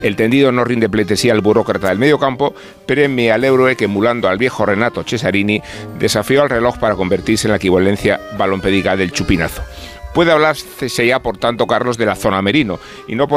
El tendido no rinde pleitesía al burócrata del mediocampo, premia al héroe que, emulando al viejo Renato Cesarini, desafió al reloj para convertirse en la equivalencia balompédica del chupinazo. Puede hablarse ya, por tanto, Carlos, de la zona Merino, y no por